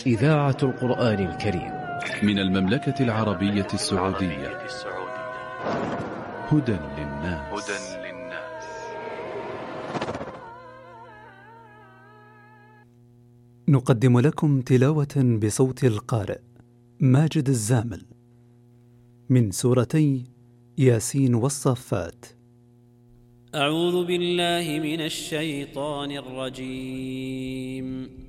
إذاعة القرآن الكريم من المملكة العربية السعودية. هدى للناس. نقدم لكم تلاوة بصوت القارئ ماجد الزامل من سورتي ياسين والصافات. أعوذ بالله من الشيطان الرجيم.